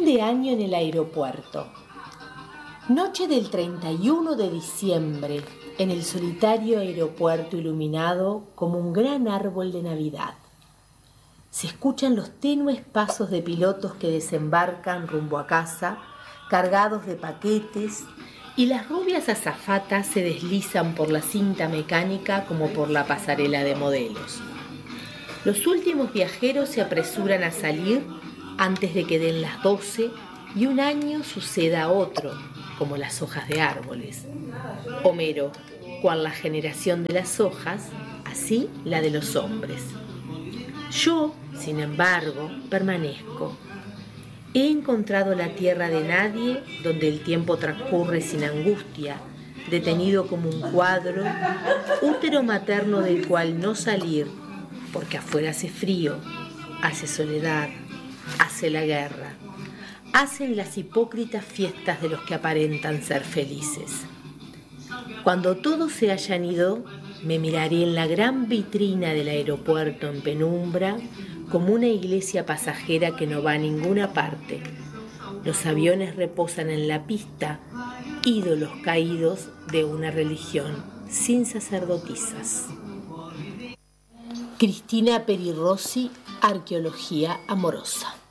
Fin de año en el aeropuerto. Noche del 31 de diciembre, en el solitario aeropuerto iluminado como un gran árbol de Navidad. Se escuchan los tenues pasos de pilotos que desembarcan rumbo a casa, cargados de paquetes, y las rubias azafatas se deslizan por la cinta mecánica como por la pasarela de modelos. Los últimos viajeros se apresuran a salir antes de que den las 12 y un año suceda otro, como las hojas de árboles. Homero, cual la generación de las hojas, así la de los hombres. Yo, sin embargo, permanezco. He encontrado la tierra de nadie, donde el tiempo transcurre sin angustia, detenido como un cuadro, útero materno del cual no salir, porque afuera hace frío, hace soledad, hace la guerra, hacen las hipócritas fiestas de los que aparentan ser felices. Cuando todos se hayan ido, me miraré en la gran vitrina del aeropuerto en penumbra como una iglesia pasajera que no va a ninguna parte. Los aviones reposan en la pista, ídolos caídos de una religión sin sacerdotisas. Cristina Peri Rossi, Arqueología amorosa.